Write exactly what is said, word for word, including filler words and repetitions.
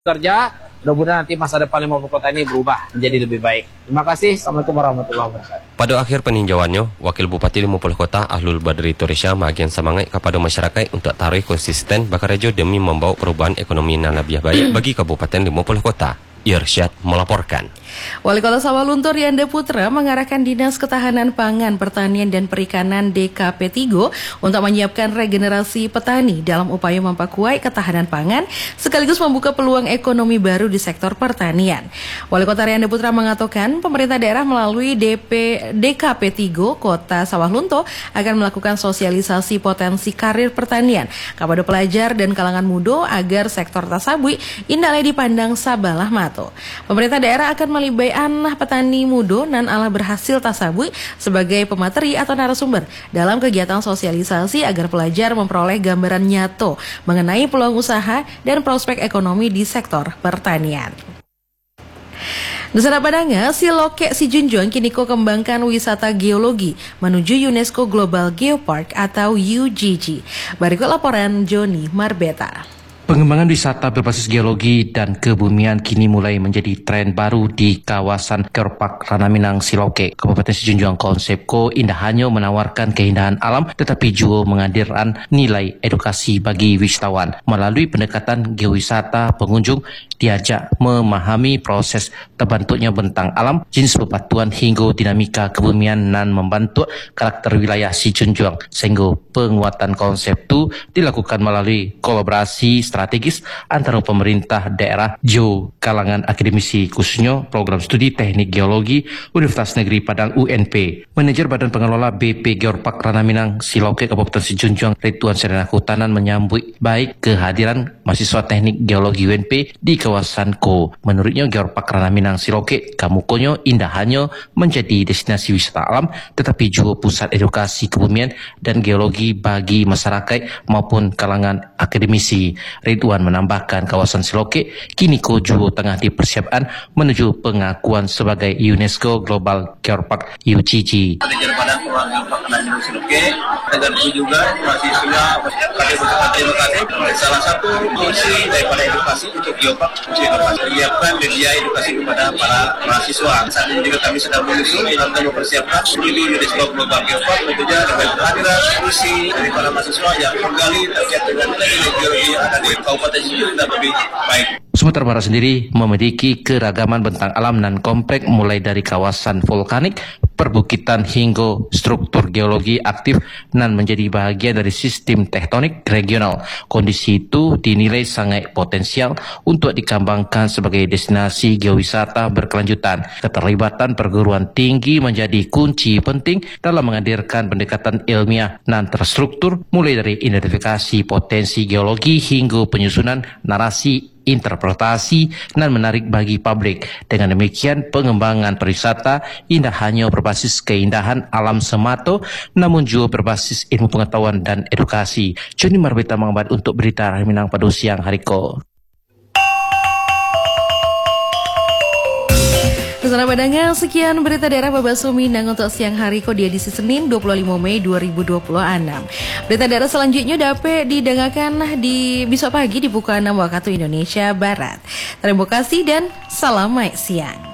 kerja, mudah-mudahan nanti masa depan lima puluh kota ini berubah menjadi lebih baik. Terima kasih. Assalamualaikum warahmatullahi wabarakatuh. Pada akhir peninjauannya, Wakil Bupati lima puluh Kota Ahlul Badri Toresya makin semangat kepada masyarakat untuk tarik konsisten Bakarejo demi membawa perubahan ekonomi yang lebih baik bagi Kabupaten lima puluh Kota. Irsyad melaporkan. Wali Kota Sawalunto Rianda Putra mengarahkan Dinas Ketahanan Pangan, Pertanian dan Perikanan D K P tiga untuk menyiapkan regenerasi petani dalam upaya memperkuat ketahanan pangan sekaligus membuka peluang ekonomi baru di sektor pertanian. Wali Kota Rianda Putra mengatakan pemerintah daerah melalui D P D K P tiga Kota Sawalunto akan melakukan sosialisasi potensi karir pertanian kepada pelajar dan kalangan muda agar sektor tasabui indahnya dipandang sabalah mata. Pemerintah daerah akan melibatkan petani muda nan Allah berhasil tasabui sebagai pemateri atau narasumber dalam kegiatan sosialisasi agar pelajar memperoleh gambaran nyata mengenai peluang usaha dan prospek ekonomi di sektor pertanian. Nusantara Padanga, Siloke Sijunjung kini kembangkan wisata geologi menuju UNESCO Global Geopark atau U G G. Berikut laporan Joni Marbeta. Pengembangan wisata berbasis geologi dan kebumian kini mulai menjadi tren baru di kawasan Geopark Ranah Minang Siloke. Kabupaten Sijunjung konsepko indah hanya menawarkan keindahan alam tetapi juga menghadirkan nilai edukasi bagi wisatawan. Melalui pendekatan geowisata, pengunjung diajak memahami proses terbentuknya bentang alam, jenis bebatuan hingga dinamika kebumian dan membentuk karakter wilayah Sijunjung. Sehingga penguatan konsep itu dilakukan melalui kolaborasi strategis antara pemerintah daerah, jo kalangan akademisi khususnya program studi teknik geologi Universitas Negeri Padang U N P. Manajer Badan Pengelola B P Geopark Ranah Minang Siloke Kabupaten Sijunjung Rituan Serena Hutanan menyambut baik kehadiran mahasiswa teknik geologi U N P di kawasan Ko. Menurutnya Geopark Ranah Minang Siloke kamukonyo indah hanya menjadi destinasi wisata alam tetapi juga pusat edukasi kebumian dan geologi bagi masyarakat maupun kalangan akademisi. Ridwan menambahkan kawasan Siloke kini Kojuo tengah dipersiapkan menuju pengakuan sebagai UNESCO Global Geopark U G G. Manajer Badan Pengelola Geopark Ranah Minang Siloke dan itu juga masih sudah kami berterima kasih. Salah satu fungsi daripada edukasi untuk Geopark fungsi edukasi menyiapkan media edukasi kepada para mahasiswa. Saat ini juga kami sedang menyusun dan mempersiapkan menuju UNESCO Global Geopark tentunya dengan kehadiran fungsi dari para mahasiswa yang menggali terkait dengan nilai geologi yang ada di Kabupaten Sijunjung dan lebih baik. Sumatera Barat sendiri memiliki keragaman bentang alam dan kompleks mulai dari kawasan vulkanik, perbukitan hingga struktur geologi aktif dan menjadi bagian dari sistem tektonik regional. Kondisi itu dinilai sangat potensial untuk dikembangkan sebagai destinasi geowisata berkelanjutan. Keterlibatan perguruan tinggi menjadi kunci penting dalam menghadirkan pendekatan ilmiah dan terstruktur mulai dari identifikasi potensi geologi hingga penyusunan narasi interpretasi dan menarik bagi publik. Dengan demikian, pengembangan pariwisata indah hanya berbasis keindahan alam semata, namun juga berbasis ilmu pengetahuan dan edukasi. Joni Marbeta mengambat untuk berita Ranah Minang pada siang hari ko. Nusantara Padanga, sekian berita daerah Babasu Minang untuk siang hari ko di edisi Senin dua puluh lima Mei dua ribu dua puluh enam. Berita daerah selanjutnya dapat didengarkan di besok pagi di pukul enam waktu Indonesia Barat. Terima kasih dan salam siang.